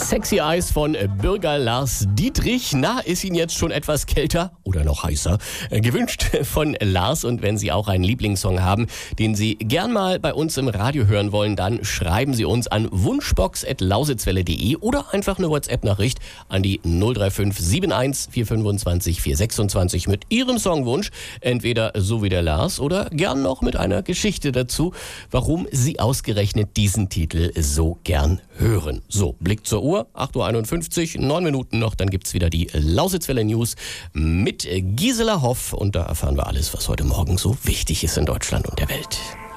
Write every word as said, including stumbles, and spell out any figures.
Sexy Eyes von Bürger Lars Dietrich. Na, ist Ihnen jetzt schon etwas kälter oder noch heißer? Gewünscht von Lars. Und wenn Sie auch einen Lieblingssong haben, den Sie gern mal bei uns im Radio hören wollen, dann schreiben Sie uns an wunschbox at lausitzwelle punkt de oder einfach eine WhatsApp-Nachricht an die null drei fünf sieben eins vier fünfundzwanzig vier sechsundzwanzig mit Ihrem Songwunsch. Entweder so wie der Lars oder gern noch mit einer Geschichte dazu, warum Sie ausgerechnet diesen Titel so gern hören. So, Blick zur Uhr, acht Uhr einundfünfzig, neun Minuten noch, dann gibt's wieder die Lausitzwelle News mit Gisela Hoff und da erfahren wir alles, was heute Morgen so wichtig ist in Deutschland und der Welt.